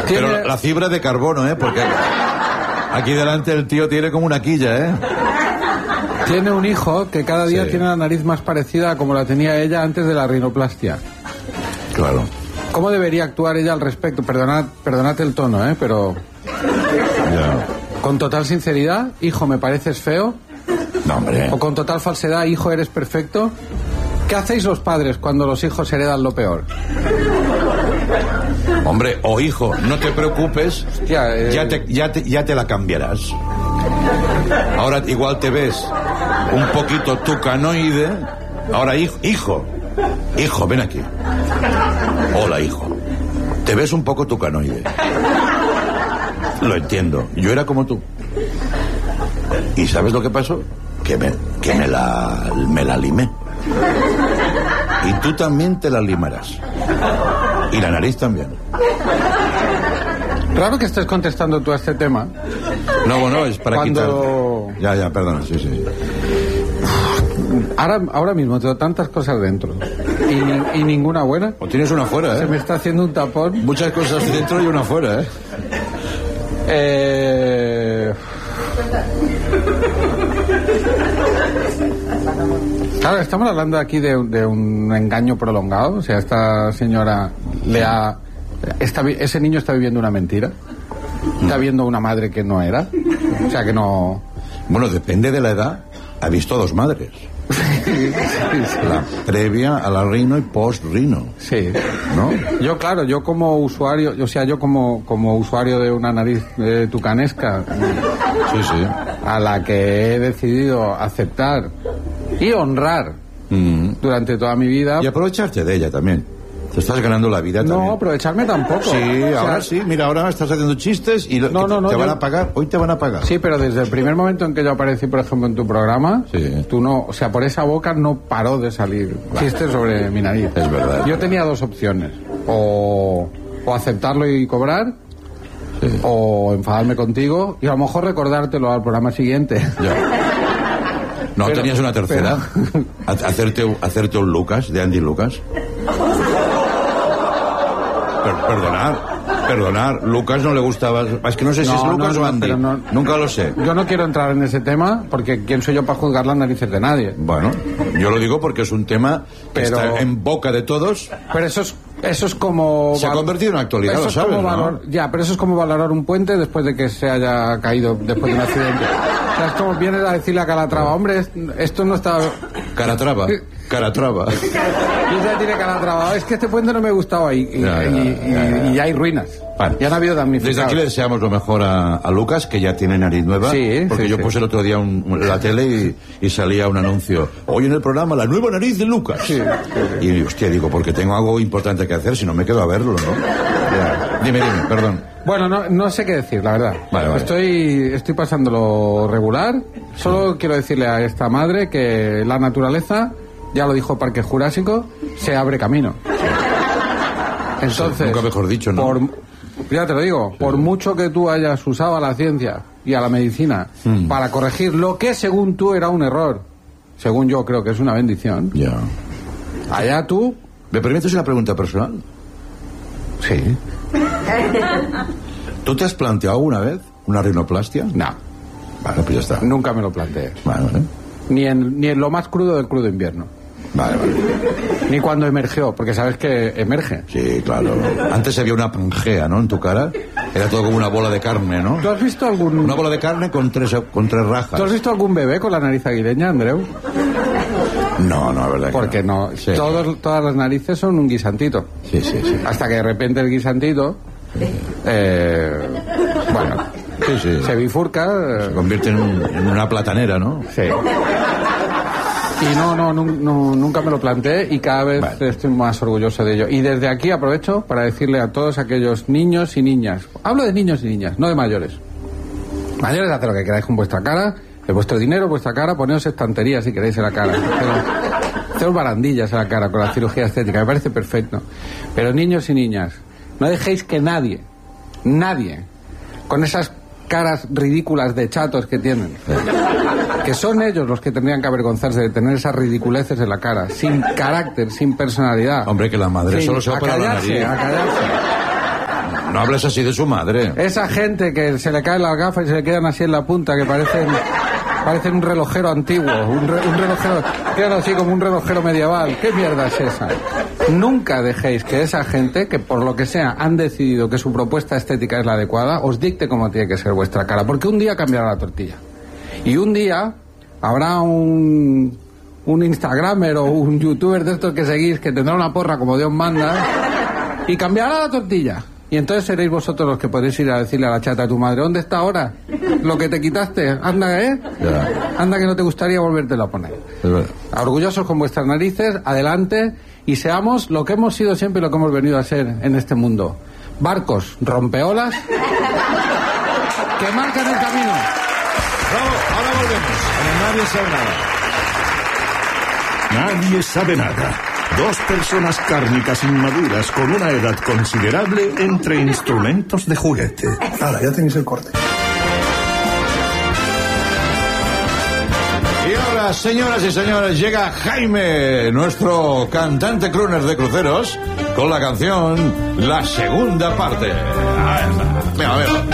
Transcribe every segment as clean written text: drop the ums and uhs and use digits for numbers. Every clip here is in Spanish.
Pero la fibra de carbono, porque aquí delante el tío tiene como una quilla, Tiene un hijo que cada día tiene la nariz más parecida a como la tenía ella antes de la rinoplastia. Claro. ¿Cómo debería actuar ella al respecto? Perdonad el tono, pero... Ya. Con total sinceridad, hijo, ¿me pareces feo? No, hombre. O con total falsedad, hijo, ¿eres perfecto? ¿Qué hacéis los padres cuando los hijos heredan lo peor? Hombre, o hijo, no te preocupes, ya te la cambiarás. Ahora igual te ves un poquito tucanoide. Ahora, hijo, ven aquí. Hola, hijo. Te ves un poco tucanoide. Lo entiendo. Yo era como tú. ¿Y sabes lo que pasó? Que me la limé. Y tú también te la limarás. Y la nariz también. Raro que estés contestando tú a este tema. No, es para quitar. Ya, perdona, sí. Ahora mismo tengo tantas cosas dentro y ninguna buena. O tienes una fuera, Se me está haciendo un tapón. Muchas cosas dentro y una fuera, Claro, estamos hablando aquí de un engaño prolongado. O sea, esta señora ese niño está viviendo una mentira. Está viendo una madre que no era. O sea, que no... Bueno, depende de la edad. Ha visto a dos madres. La previa a la rino y post-rino. Sí. ¿No? Yo como usuario, como usuario de una nariz tucanesca, Sí. a la que he decidido aceptar y honrar durante toda mi vida. Y aprovecharte de ella también. Te estás ganando la vida también. No, aprovecharme tampoco. Sí, ahora sí. Mira, ahora estás haciendo chistes y te van a pagar. Hoy te van a pagar. Sí, pero desde el primer momento en que yo aparecí, por ejemplo, en tu programa, tú no... O sea, por esa boca no paró de salir chistes sobre mi nariz. Es verdad. Yo tenía dos opciones. O aceptarlo y cobrar, o enfadarme contigo y a lo mejor recordártelo al programa siguiente. Ya. ¿No tenías una tercera? ¿Hacerte un Lucas, de Andy Lucas? Perdonar, Lucas no le gustaba. Es que no sé si es Lucas o Andy. Nunca lo sé. Yo no quiero entrar en ese tema porque ¿quién soy yo para juzgar las narices de nadie? Bueno, yo lo digo porque es un tema que está en boca de todos. Pero eso es como... Se ha convertido en actualidad, lo sabes, ¿no? Ya, pero eso es como valorar un puente después de que se haya caído después de un accidente. O sea, es como vienes a decirle a Calatrava, hombre, esto no está... Caratrava. Y ya tiene Calatrava. Es que este puente no me gustaba y hay ruinas. Vale. Ya no ha habido damnificados. Desde aquí le deseamos lo mejor a Lucas, que ya tiene nariz nueva. Porque yo puse el otro día la tele y salía un anuncio. Hoy en el programa, la nueva nariz de Lucas. Sí. Y hostia, digo, porque tengo algo importante que hacer, si no me quedo a verlo, ¿no? Dime, perdón. Bueno, no sé qué decir, la verdad. Vale. Estoy pasándolo regular. Solo quiero decirle a esta madre que la naturaleza, ya lo dijo Parque Jurásico, se abre camino. Entonces, nunca mejor dicho, ¿no? Ya te lo digo, por mucho que tú hayas usado a la ciencia y a la medicina para corregir lo que según tú era un error, según yo creo que es una bendición. Ya. Allá tú. ¿Me permites una pregunta personal? Sí. ¿Tú te has planteado alguna vez una rinoplastia? No. Vale, pues ya está. Nunca me lo planteé. Vale. Ni en lo más crudo del crudo invierno. Vale. Ni cuando emergió, porque sabes que emerge. Sí, claro. Antes había una pangea, ¿no? En tu cara. Era todo como una bola de carne, ¿no? ¿Tú has visto una bola de carne con tres rajas. ¿Tú has visto algún bebé con la nariz aguileña, Andreu? No, la verdad que porque no. Sí. Todas las narices son un guisantito. Sí. Hasta que de repente el guisantito... se bifurca. Se convierte en una platanera, ¿no? Sí. Y no, nunca me lo planteé y cada vez estoy más orgulloso de ello. Y desde aquí aprovecho para decirle a todos aquellos niños y niñas, hablo de niños y niñas, no de mayores. Mayores, haced lo que queráis con vuestra cara, de vuestro dinero, vuestra cara, poneos estanterías si queréis en la cara. Haceos barandillas en la cara con la cirugía estética, me parece perfecto. Pero niños y niñas, no dejéis que nadie, con esas caras ridículas de chatos que tienen, que son ellos los que tendrían que avergonzarse de tener esas ridiculeces en la cara, sin carácter, sin personalidad. Hombre, que la madre solo se va para la nariz. A callarse. No hables así de su madre. Esa gente que se le caen las gafas y se le quedan así en la punta, que parecen un relojero antiguo, un relojero, quedan así como un relojero medieval. ¿Qué mierda es esa? Nunca dejéis que esa gente, que por lo que sea han decidido que su propuesta estética es la adecuada, os dicte cómo tiene que ser vuestra cara, porque un día cambiará la tortilla. Y un día habrá un instagramer o un youtuber de estos que seguís que tendrá una porra como Dios manda y cambiará la tortilla. Y entonces seréis vosotros los que podéis ir a decirle a la chata de tu madre: ¿dónde está ahora lo que te quitaste? Anda, anda, que no te gustaría volvértelo a poner. Orgullosos con vuestras narices, adelante, y seamos lo que hemos sido siempre y lo que hemos venido a ser en este mundo: barcos rompeolas que marcan el camino. Bravo, ahora volvemos. Nadie sabe nada. Nadie sabe nada. Dos personas cárnicas inmaduras con una edad considerable entre instrumentos de juguete. Ahora, ya tenéis el corte. Y ahora, señoras y señores, llega Jaime, nuestro cantante crooner de cruceros, con la canción La Segunda Parte. Venga,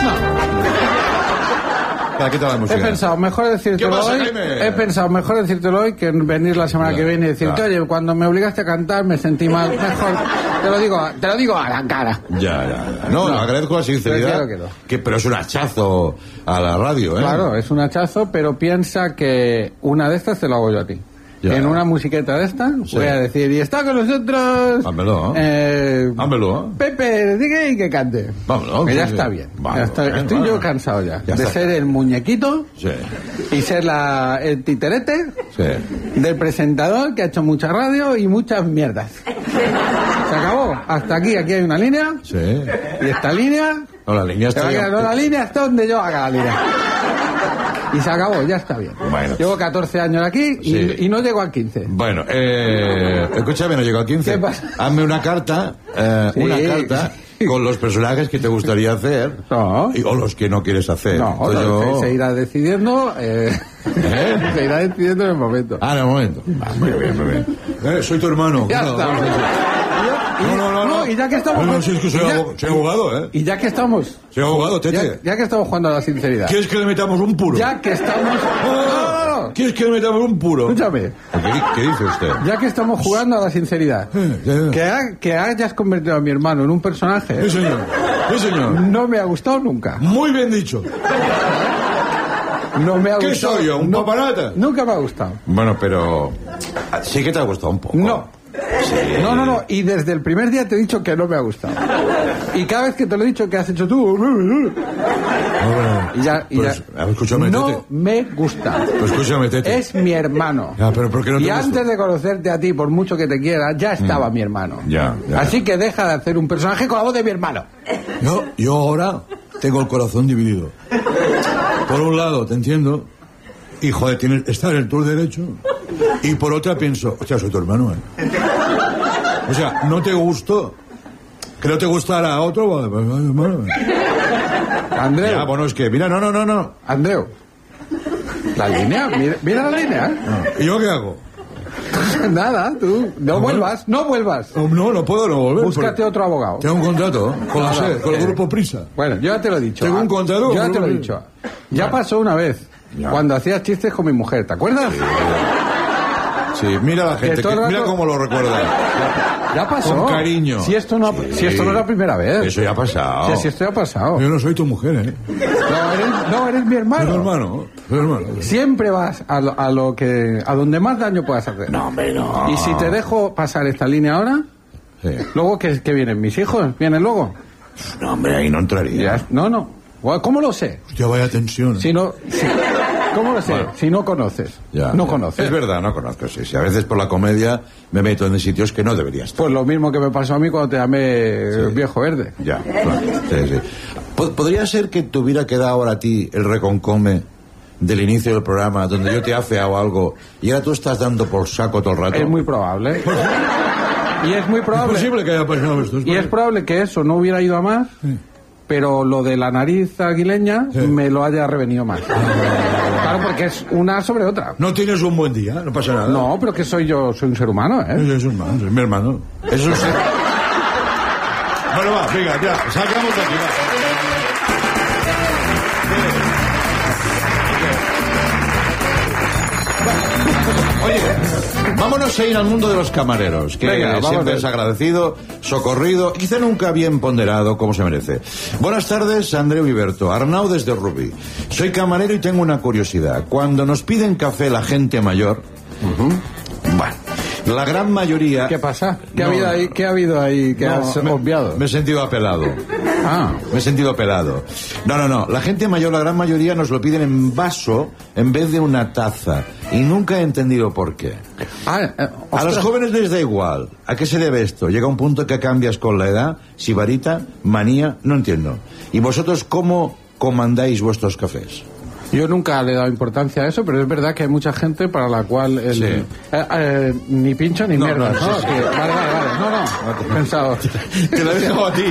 ¿Qué tal la música? He pensado mejor decírtelo hoy que venir la semana que viene y decirte: oye, cuando me obligaste a cantar me sentí mal. Mejor te lo digo a la cara. Ya. No, agradezco la sinceridad. Pero es un hachazo a la radio, ¿eh? Claro, es un hachazo, pero piensa que una de estas te lo hago yo a ti. Ya. En una musiqueta de esta, voy a decir: y está con nosotros Hámelo. Pepe, diga y que cante. Vámonos. Que ya está bien. Estoy yo cansado ya de ser el muñequito y ser el titerete del presentador que ha hecho mucha radio y muchas mierdas. Se acabó. Hasta aquí hay una línea. Y esta línea... la línea está donde yo haga la línea. Y se acabó, ya está bien. Bueno. Llevo 14 años aquí y no llego al 15. Bueno, escúchame, no llego al 15. ¿Qué pasa? Hazme una carta, con los personajes que te gustaría hacer o los que no quieres hacer. Se irá decidiendo. Se irá decidiendo en el momento. En el momento. Muy bien. Soy tu hermano. Ya está. No, y ya que estamos... No, si es que soy abogado, ¿eh? Y ya que estamos... Soy abogado, tete. Ya que estamos jugando a la sinceridad. ¿Quieres que le metamos un puro? Ya que estamos... No. ¿Quieres que le metamos un puro? Escúchame. ¿Qué dice usted? Ya que estamos jugando a la sinceridad. Que hayas convertido a mi hermano en un personaje... Sí, señor. No me ha gustado nunca. Muy bien dicho. No me ha gustado. ¿Qué soy yo? ¿Un paparata? Nunca me ha gustado. Bueno, pero... Sí que te ha gustado un poco. No. Sí. No. Y desde el primer día te he dicho que no me ha gustado. Y cada vez que te lo he dicho, ¿qué has hecho tú? Escúchame, no tete. me gusta. Pues escúchame, tete. Es mi hermano. Pero ¿por qué no te gusta? Antes de conocerte a ti, por mucho que te quiera, ya estaba mi hermano. Ya. Así que deja de hacer un personaje con la voz de mi hermano. Yo ahora tengo el corazón dividido. Por un lado, te entiendo. Y, joder, está en el tour derecho. Y por otra pienso: hostia, soy tu hermano, ¿eh? O sea, ¿no te gustó? ¿Que no te gustara a otro? Hermano. Andreu. Ya, bueno, es que, mira, no. Andreu. La línea, mira la línea. ¿Y yo qué hago? Nada, tú. No vuelvas. No puedo no volver. Búscate otro abogado. Tengo un contrato con el grupo Prisa. Bueno, yo ya te lo he dicho. Tengo un contrato. Yo ya te lo he dicho. Ya pasó una vez. Cuando hacías chistes con mi mujer, ¿te acuerdas? Sí, mira la gente, mira cómo lo recuerda. Ya pasó. Con cariño. Si esto no es la primera vez. Eso ya ha pasado. Si esto ya ha pasado. Yo no soy tu mujer, ¿eh? No, eres mi hermano. Soy tu hermano. Siempre vas a donde más daño puedas hacer. No, hombre, no. Y si te dejo pasar esta línea ahora, luego ¿qué vienen? ¿Mis hijos? ¿Vienen luego? No, hombre, ahí no entraría. No. ¿Cómo lo sé? Hostia, vaya tensión. ¿Cómo lo sé? Bueno. Si no conoces. No conoces. Es verdad, no conozco, sí. A veces por la comedia me meto en sitios que no debería estar. Pues lo mismo que me pasó a mí cuando te llamé viejo verde. Ya, claro. Sí. ¿Podría ser que te hubiera quedado ahora a ti el reconcome del inicio del programa, donde yo te he afeado algo y ahora tú estás dando por saco todo el rato? Es muy probable. Y es muy probable. Es posible que haya pasado esto. Y es probable que eso no hubiera ido a más. Sí. Pero lo de la nariz aguileña me lo haya revenido más. Claro, porque es una sobre otra. No tienes un buen día, no pasa nada. No, pero que soy un ser humano, ¿eh? Es mi hermano. Es un ser... Bueno, va, venga, ya, salgamos de aquí, va. Oye, vámonos a ir al mundo de los camareros, que venga, siempre es agradecido, socorrido y quizá nunca bien ponderado como se merece. Buenas tardes, Andreu Iberto, Arnau desde Rubí. Soy camarero y tengo una curiosidad. Cuando nos piden café la gente mayor, bueno, la gran mayoría... ¿Qué pasa? ¿Qué ha habido ahí que has obviado? Me he sentido apelado. Me he sentido apelado. No. La gente mayor, la gran mayoría, nos lo piden en vaso en vez de una taza. Y nunca he entendido por qué. A los jóvenes les da igual. ¿A qué se debe esto? Llega un punto que cambias con la edad. Sibarita, manía, no entiendo. ¿Y vosotros cómo comandáis vuestros cafés? Yo nunca le he dado importancia a eso, pero es verdad que hay mucha gente para la cual ni pincho ni mierda. No, sí. Vale. No. He pensado. Te lo he dejado a ti.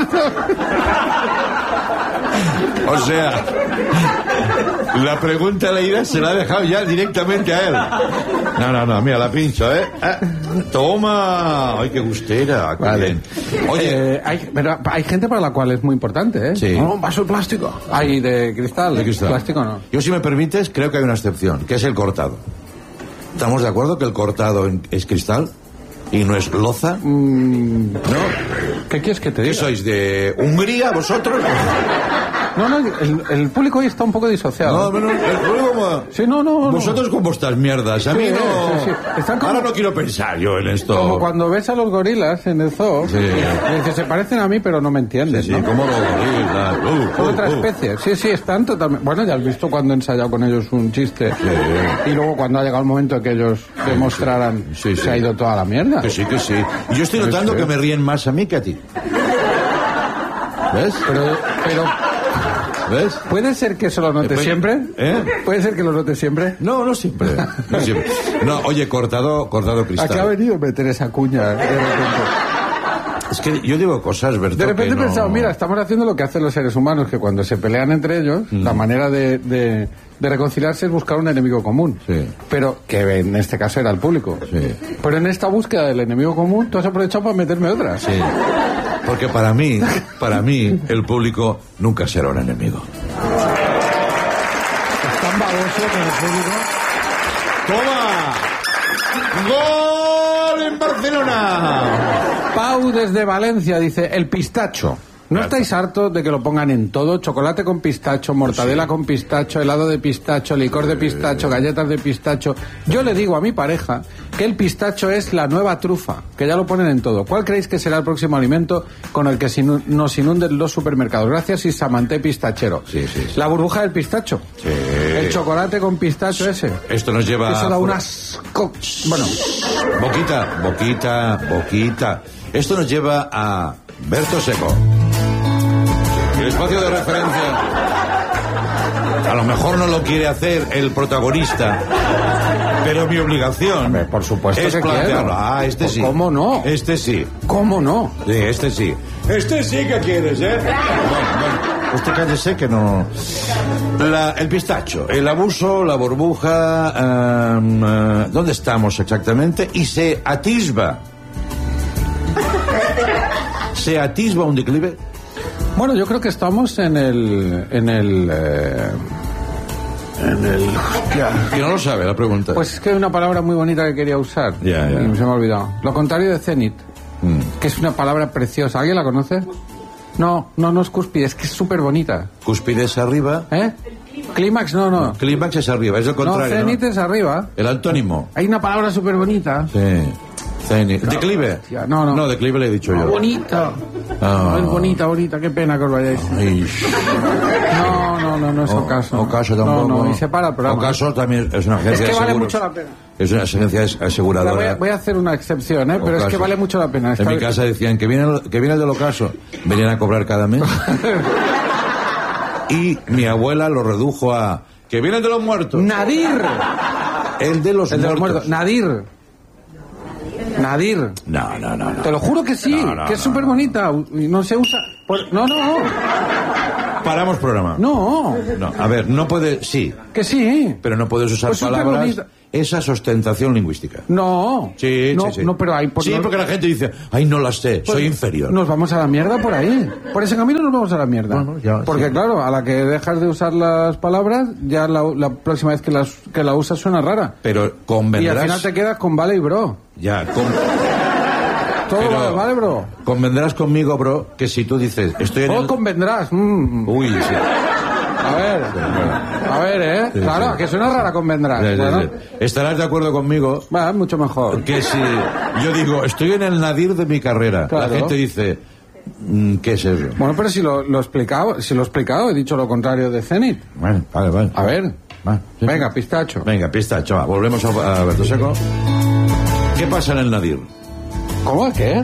O sea, la pregunta leída se la ha dejado ya directamente a él. No, mira, la pincho, Toma. Ay, qué gustera. Qué bien. Oye, hay gente para la cual es muy importante, Sí. No, un vaso de plástico. Hay de cristal. De cristal. Plástico no. Yo, si me permites, creo que hay una excepción, que es el cortado. ¿Estamos de acuerdo que el cortado es cristal y no es loza? ¿No? ¿Qué quieres que te diga? ¿Qué sois, de Hungría, vosotros? No, el público hoy está un poco disociado. No, el público... Sí, no. Vosotros con vuestras mierdas, a mí no... Sí. Están como... Ahora no quiero pensar yo en esto. Como cuando ves a los gorilas en el zoo, Sí. y dices, se parecen a mí, pero no me entiendes, Sí, ¿no? como los gorilas. Son otra especie. Sí, están totalmente... Bueno, ya has visto cuando he ensayado con ellos un chiste. Sí. Y luego cuando ha llegado el momento de que ellos demostraran, Sí. se ha ido toda la mierda. Que sí. Y yo estoy notando que me ríen más a mí que a ti. ¿Ves? Pero... ¿Ves? ¿Puede ser que eso lo notes siempre? ¿Puede ser que lo notes siempre? No siempre. No, oye, cortado cristal. ¿A qué ha venido a meter esa cuña de repente? Es que yo digo cosas, ¿verdad? De repente he pensado, mira, estamos haciendo lo que hacen los seres humanos, que cuando se pelean entre ellos, la manera de reconciliarse es buscar un enemigo común. Sí. Pero que en este caso era el público. Sí. Pero en esta búsqueda del enemigo común, tú has aprovechado para meterme otra. Sí. Porque para mí, el público nunca será un enemigo. Es tan baboso que el público... ¡Toma! ¡Gol en Barcelona! Pau desde Valencia dice, el pistacho. ¿No estáis hartos de que lo pongan en todo? Chocolate con pistacho, mortadela con pistacho, helado de pistacho, licor de pistacho, galletas de pistacho. Yo le digo a mi pareja que el pistacho es la nueva trufa, que ya lo ponen en todo. ¿Cuál creéis que será el próximo alimento con el que nos inunden los supermercados? Gracias, Isamanté Pistachero. Sí. La burbuja del pistacho. Sí. El chocolate con pistacho ese. Esto nos lleva... Eso da un asco. Bueno. Boquita. Esto nos lleva a Berto Seco. El espacio de referencia. A lo mejor no lo quiere hacer el protagonista, pero mi obligación, Hombre, por supuesto, es que plantearlo. quiero. Este Pues sí. ¿cómo no? Este sí. ¿Cómo no? Sí, este sí. Este sí que quieres, ¿eh? Bueno, usted cállese que no... el pistacho, el abuso, la burbuja... ¿dónde estamos exactamente? Y se atisba un declive. Bueno, yo creo que estamos en el Que no lo sabe la pregunta. Pues es que hay una palabra muy bonita que quería usar. Ya. Y se me ha olvidado. Lo contrario de cenit, que es una palabra preciosa. ¿Alguien la conoce? No es cúspide, es que es súper bonita. Cúspide es arriba. Clímax, no. Clímax es arriba, es el contrario. No, cenit es arriba. El antónimo. Hay una palabra súper bonita. Sí. Cenit. ¿Declive? No. No, declive le he dicho yo. Bonita. Ah. Es bonita, qué pena que os vayáis. Ay. No es Ocaso. Ocaso tampoco. No, y se para el programa. Ocaso también es una agencia Es que de vale seguros. mucho la pena. Es una agencia aseguradora. Voy a hacer una excepción, pero Ocaso. es que vale mucho la pena. En mi casa decían que viene el del Ocaso. Venían a cobrar cada mes. Y mi abuela lo redujo a... ¡Que viene el de los muertos! Nadir. El de los muertos. Nadir. No. Te lo juro que sí, No, que es súper bonita. Y no se usa. Pues, no. Paramos programa. No. No, a ver, no puede... Sí, Que sí. pero no puedes usar Pues palabras... superbonita. Esa es ostentación lingüística. No. Sí, no, sí. No, pero hay... Sí, porque la gente dice, ay, no las sé, soy inferior. Nos vamos a la mierda por ahí. Por ese camino nos vamos a la mierda. Bueno, ya, porque sí. claro, a la que dejas de usar las palabras, ya la próxima vez que la usas suena rara. Pero Y convendrás... al final te quedas con vale y bro. Ya, Todo pero vale, bro. convendrás conmigo, bro, que si tú dices, estoy en O el... convendrás. Uy, sí. A ver, ¿eh? Sí, claro, sí. que suena rara convendrás. Sí, sí, Bueno, sí. Estarás de acuerdo conmigo va, mucho mejor. que si yo digo, estoy en el nadir de mi carrera, Claro. la gente dice, ¿qué es eso? Bueno, pero si lo he explicado, he dicho lo contrario de Zenit. Bueno, vale. A ver, Va, sí, venga, sí. pistacho. Venga, pistacho, va, volvemos a Berto Seco. ¿Qué pasa en el nadir? ¿Cómo? ¿Qué?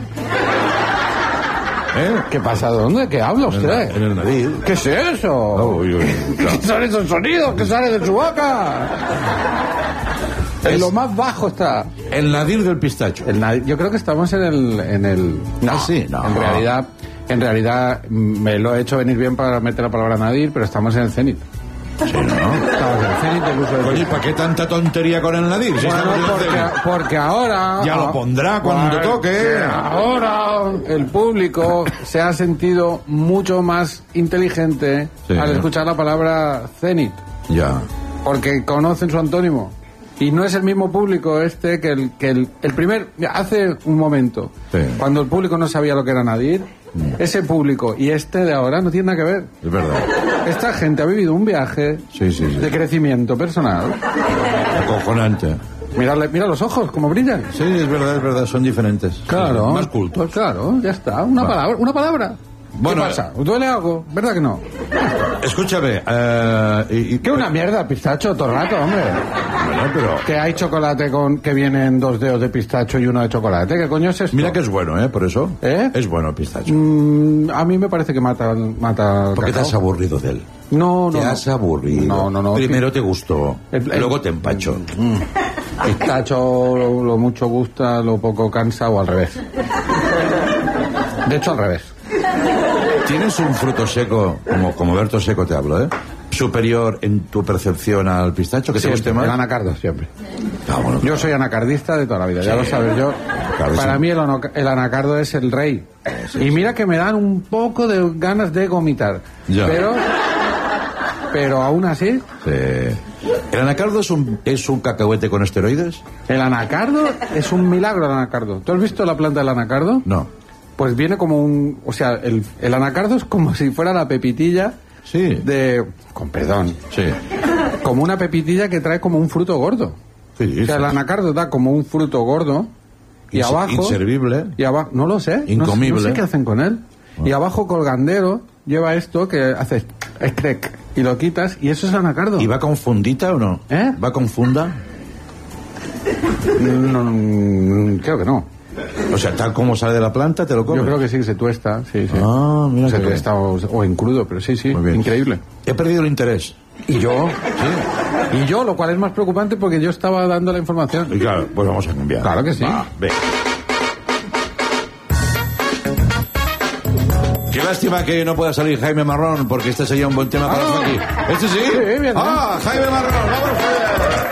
¿Qué pasa? ¿Dónde? ¿Qué habla usted? En el nadir. ¿Qué es eso? Uy, claro. ¿Qué son esos sonidos que salen de su boca? En lo más bajo está. El nadir del pistacho. Yo creo que estamos en el... No, Ah, sí, no. En realidad me lo he hecho venir bien para meter la palabra nadir, pero estamos en el cenit. Sí, ¿no? Estamos en el cenit del uso del Oye, ¿para qué tanta tontería con el nadir? Si Bueno, estamos en el cenit. porque ahora... Ya lo pondrá cuando toque. Ahora el público se ha sentido mucho más inteligente Sí. al escuchar la palabra cenit, Ya. porque conocen su antónimo. Y no es el mismo público este que el primer... Hace un momento, Sí. cuando el público no sabía lo que era nadir, ese público y este de ahora no tiene nada que ver. Es verdad. Esta gente ha vivido un viaje Sí. de crecimiento personal. Acojonante. Mira los ojos, cómo brillan. Sí, es verdad, son diferentes. Claro. Sí, más cultos. Pues claro, ya está. Una palabra. Bueno, ¿qué pasa? ¿Duele algo? ¿Verdad que no? Escúchame, ¿Qué una mierda, pistacho, todo el rato, hombre? Bueno, pero... Que hay chocolate que vienen 2 dedos de pistacho y uno de chocolate. ¿Qué coño es esto? Mira que es bueno, por eso. ¿Eh? Es bueno el pistacho. A mí me parece que mata ¿Por qué te cacao. has aburrido de él? No. Te has aburrido. No. Primero te gustó, El- luego te empachó. Pistacho lo mucho gusta, lo poco cansa o al revés. De hecho, al revés. ¿Tienes un fruto seco, como Berto Seco te hablo, superior en tu percepción al pistacho, que te guste Siempre, el más? anacardo, siempre. Ah, bueno, Yo soy anacardista de toda la vida, ya Sí. lo sabes yo. Claro, Para sí. mí el anacardo es el rey. Y mira que me dan un poco de ganas de vomitar. Ya. Pero aún así, Sí. ¿El anacardo es un cacahuete con esteroides? el anacardo es un milagro el anacardo. ¿Tú has visto la planta del anacardo? No. Pues viene como un... O sea, el anacardo es como si fuera la pepitilla Sí. con perdón. Sí. Como una pepitilla que trae como un fruto gordo. Sí, O sea, el anacardo da como un fruto gordo y abajo... Inservible. Y abajo, no lo sé. Incomible. No sé qué hacen con él. Y abajo colgandero lleva esto que haces crack y lo quitas y eso es anacardo. ¿Y va con fundita o no? ¿Eh? ¿Va con funda? No, creo que no. O sea, tal como sale de la planta, te lo comes. Yo creo que sí, se tuesta. Sí. Ah, mira Se qué bien. tuesta o en crudo, pero sí, Muy bien. increíble. He perdido el interés. Y yo, Sí. y yo, lo cual es más preocupante porque yo estaba dando la información. Y claro, pues vamos a cambiar. Claro que sí. Va, ve. Qué lástima que no pueda salir Jaime Marrón, porque este sería un buen tema para Ah. aquí. ¿Este sí? Sí, bien. Ah, Jaime Marrón, vamos a ver.